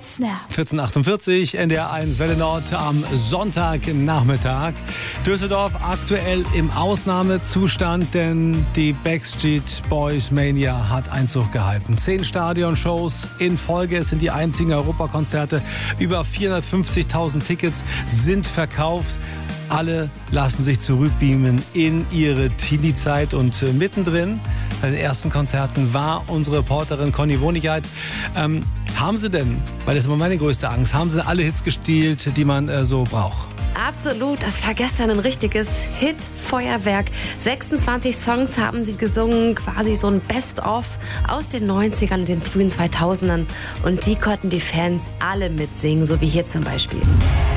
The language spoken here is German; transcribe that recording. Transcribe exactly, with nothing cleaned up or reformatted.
Snap. vierzehn Uhr achtundvierzig, N D R eins Welle Nord am Sonntagnachmittag. Düsseldorf aktuell im Ausnahmezustand, denn die Backstreet Boys Mania hat Einzug gehalten. Zehn Stadionshows in Folge, es sind die einzigen Europakonzerte. Über vierhundertfünfzigtausend Tickets sind verkauft. Alle lassen sich zurückbeamen in ihre Teenie-Zeit und äh, mittendrin bei den ersten Konzerten war unsere Reporterin Conny Wonigat. Ähm, haben Sie denn, weil das ist immer meine größte Angst, haben Sie alle Hits gespielt, die man äh, so braucht? Absolut, das war gestern ein richtiges Hit-Feuerwerk. sechsundzwanzig Songs haben sie gesungen, quasi so ein Best-of aus den neunzigern und den frühen zweitausendern. Und die konnten die Fans alle mitsingen, so wie hier zum Beispiel.